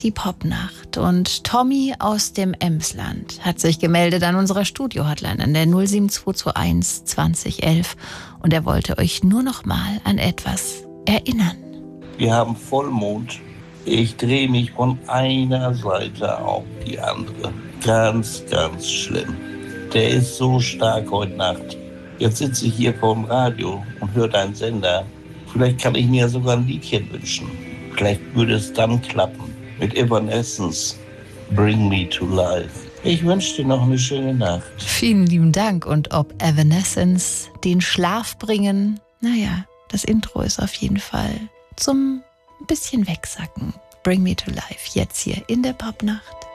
Die Popnacht. Und Tommy aus dem Emsland hat sich gemeldet an unserer Studio-Hotline an der 07221 2011 und er wollte euch nur noch mal an etwas erinnern. Wir haben Vollmond. Ich drehe mich von einer Seite auf die andere. Ganz, ganz schlimm. Der ist so stark heute Nacht. Jetzt sitze ich hier vorm Radio und höre deinen Sender. Vielleicht kann ich mir sogar ein Liedchen wünschen. Vielleicht würde es dann klappen. Mit Evanescence, Bring Me to Life. Ich wünsche dir noch eine schöne Nacht. Vielen lieben Dank. Und ob Evanescence den Schlaf bringen, naja, das Intro ist auf jeden Fall zum bisschen wegsacken. Bring Me to Life, jetzt hier in der Popnacht.